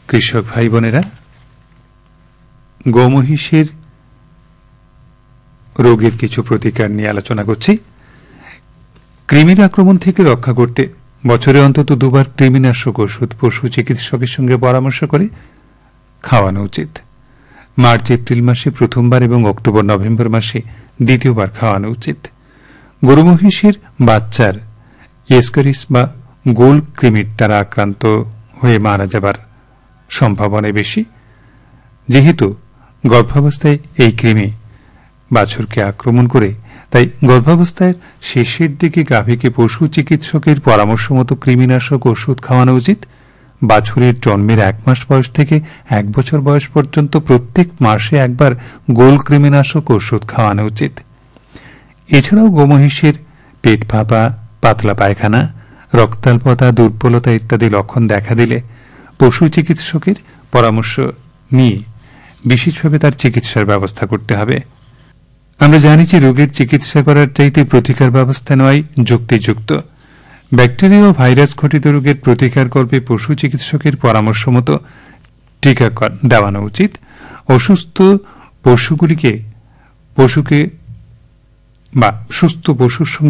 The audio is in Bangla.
কৃষক ভাই বোনেরা, গোমহিষের রোগের কিছু প্রতিকার নিয়ে আলোচনা করছি। কৃমির আক্রমণ থেকে রক্ষা করতে বছরে অন্তত দুবার কৃমিনাশক ওষুধ পশু চিকিৎসকের সঙ্গে পরামর্শ করে খাওয়ানো উচিত। মার্চ এপ্রিল মাসে প্রথমবার এবং অক্টোবর নভেম্বর মাসে দ্বিতীয়বার খাওয়ানো উচিত। গরু মহিষের বাচ্চার এসকরিস বা গোল কৃমির দ্বারা আক্রান্ত হয়ে মারা যাবার সম্ভাবনা বেশি, যেহেতু গর্ভাবস্থায় এই কৃমি বাছুরকে আক্রমণ করে। তাই গর্ভাবস্থায় শেষের দিকে গাভীকে পশু চিকিৎসকের পরামর্শ মতো কৃমিনাশক ওষুধ খাওয়ানো উচিত। বাছুরের জন্মের 1 মাস বয়স থেকে 1 বছর বয়স পর্যন্ত প্রত্যেক মাসে একবার গোল কৃমিনাশক ওষুধ খাওয়ানো উচিত। এছাড়াও গোমহিষের পেট ফাঁপা, পাতলা পায়খানা, রক্তাল্পতা, দুর্বলতা ইত্যাদি লক্ষণ দেখা দিলে পশু চিকিৎসকের পরামর্শ নিয়ে বিশেষভাবে তার চিকিৎসার ব্যবস্থা করতে হবে। আমরা জানি যে রোগের চিকিৎসা করার চাইতে প্রতিকার ব্যবস্থা নেওয়াই যুক্তিযুক্ত। ব্যাকটেরিয়া ও ভাইরাস ঘটিত রোগের প্রতিকার করবে পশু চিকিৎসকের পরামর্শ মতো টিকা দেওয়ানো উচিত। অসুস্থ পশুকে সুস্থ পশুর সঙ্গে